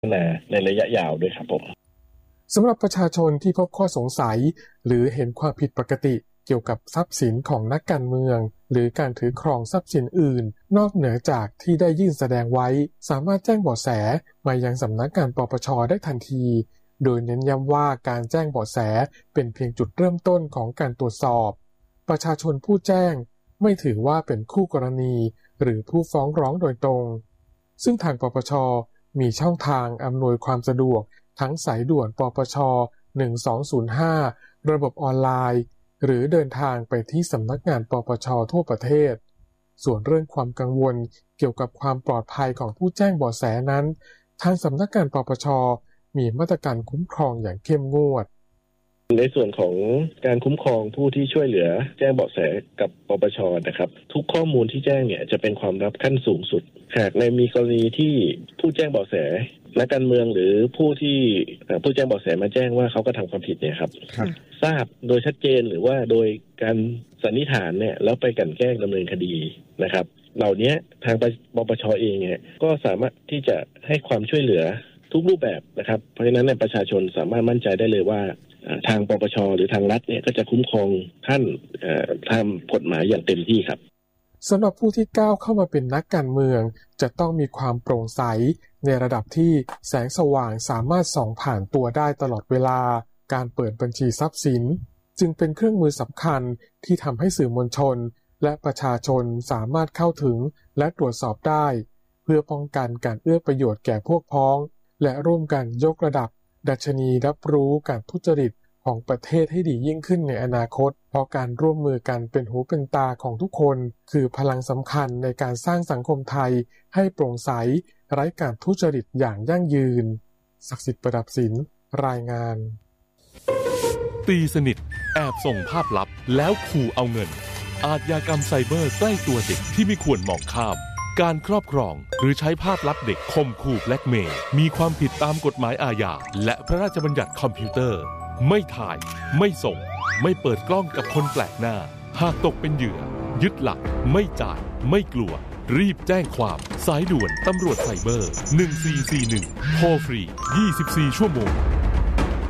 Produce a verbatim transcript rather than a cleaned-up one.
นาในระยะยาวด้วยครับผมสำหรับประชาชนที่พบข้อสงสัยหรือเห็นความผิดปกติเกี่ยวกับทรัพย์สินของนักการเมืองหรือการถือครองทรัพย์สินอื่นนอกเหนือจากที่ได้ยื่นแสดงไว้สามารถแจ้งเบาะแสมายังสำนักงานปปช.ได้ทันทีโดยเน้นย้ำว่าการแจ้งเบาะแสเป็นเพียงจุดเริ่มต้นของการตรวจสอบประชาชนผู้แจ้งไม่ถือว่าเป็นคู่กรณีหรือผู้ฟ้องร้องโดยตรงซึ่งทางปปช.มีช่องทางอำนวยความสะดวกทั้งสายด่วนปปช.หนึ่งสองศูนย์ห้าระบบออนไลน์หรือเดินทางไปที่สำนักงานปปช.ทั่วประเทศส่วนเรื่องความกังวลเกี่ยวกับความปลอดภัยของผู้แจ้งเบาะแสนั้นทางสำนักงานปปช.มีมาตรการคุ้มครองอย่างเข้มงวดในส่วนของการคุ้มครองผู้ที่ช่วยเหลือแจ้งเบาะแสกับปปช.นะครับทุกข้อมูลที่แจ้งเนี่ยจะเป็นความลับขั้นสูงสุดหากในมีกรณีที่ผู้แจ้งเบาะแสนักการเมืองหรือผู้ที่ผู้แจ้งเบาะแสมาแจ้งว่าเขากระทำความผิดเนี่ยครับทราบโดยชัดเจนหรือว่าโดยการสันนิษฐานเนี่ยแล้วไปกลั่นแกล้งดำเนินคดีนะครับเหล่านี้ทางปปช.เองเนี่ยก็สามารถที่จะให้ความช่วยเหลือทุกรูปแบบนะครับเพราะฉะนั้นเนี่ยประชาชนสามารถมั่นใจได้เลยว่าทางปปช.หรือทางรัฐเนี่ยก็จะคุ้มครองท่านตามกฎหมายอย่างเต็มที่ครับสำหรับผู้ที่ก้าวเข้ามาเป็นนักการเมืองจะต้องมีความโปร่งใสในระดับที่แสงสว่างสามารถส่องผ่านตัวได้ตลอดเวลาการเปิดบัญชีทรัพย์สินจึงเป็นเครื่องมือสำคัญที่ทำให้สื่อมวลชนและประชาชนสามารถเข้าถึงและตรวจสอบได้เพื่อป้องกันการเอื้อประโยชน์แก่พวกพ้องและร่วมกันยกระดับดัชนีรับรู้การทุจริตของประเทศให้ดียิ่งขึ้นในอนาคตเพราะการร่วมมือกันเป็นหูเป็นตาของทุกคนคือพลังสำคัญในการสร้างสังคมไทยให้โปร่งใสไร้การทุจริตอย่างยั่งยืนศักดิ์สิทธิ์ประดับศิลป์รายงานตีสนิทแอบส่งภาพลับแล้วขู่เอาเงินอาชญากรรมไซเบอร์ใกล้ตัวเด็กที่ไม่ควรมองข้ามการครอบครองหรือใช้ภาพลับเด็กข่มขู่แบล็กเมย์มีความผิดตามกฎหมายอาญาและพระราชบัญญัติคอมพิวเตอร์ไม่ถ่ายไม่ส่งไม่เปิดกล้องกับคนแปลกหน้าหากตกเป็นเหยื่อยึดหลักไม่จ่ายไม่กลัวรีบแจ้งความสายด่วนตำรวจไซเบอร์หนึ่งสี่สี่หนึ่งโทรฟรียี่สิบสี่ชั่วโมง